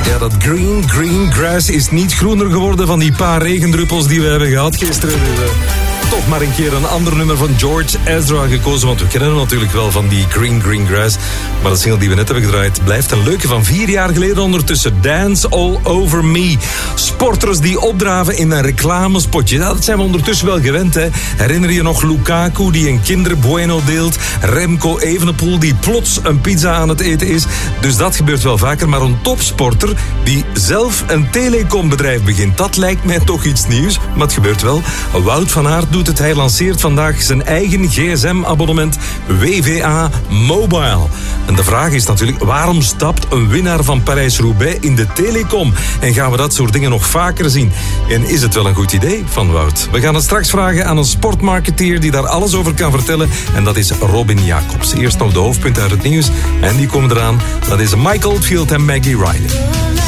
Ja, dat green grass is niet groener geworden van die paar regendruppels die we hebben gehad gisteren. Dus, toch maar een keer een ander nummer van George Ezra gekozen. Want we kennen hem natuurlijk wel van die green grass. Maar de single die we net hebben gedraaid blijft een leuke van 4 jaar geleden ondertussen. Dance All Over Me. Sporters die opdraven in een reclamespotje. Ja, dat zijn we ondertussen wel gewend, hè. Herinner je nog Lukaku die een kinderbueno deelt? Remco Evenepoel die plots een pizza aan het eten is? Dus dat gebeurt wel vaker. Maar een topsporter die zelf een telecombedrijf begint, dat lijkt mij toch iets nieuws. Maar het gebeurt wel. Wout van Aert doet het. Hij lanceert vandaag zijn eigen gsm-abonnement WVA Mobile. En de vraag is natuurlijk, waarom stapt een winnaar van Parijs-Roubaix in de telecom? En gaan we dat soort dingen nog vaker zien? En is het wel een goed idee van Wout? We gaan het straks vragen aan een sportmarketeer die daar alles over kan vertellen. En dat is Robin Jacobs. Eerst nog de hoofdpunten uit het nieuws. En die komen eraan. Dat is Mike Oldfield en Maggie Riley.